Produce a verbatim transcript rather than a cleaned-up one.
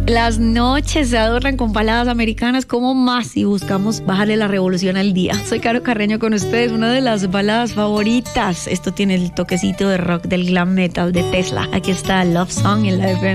Las noches se adornan con baladas americanas, como más si buscamos bajarle la revolución al día. Soy Caro Carreño con ustedes, una de las baladas favoritas. Esto tiene el toquecito de rock del glam metal de Tesla. Aquí está Love Song en la F M.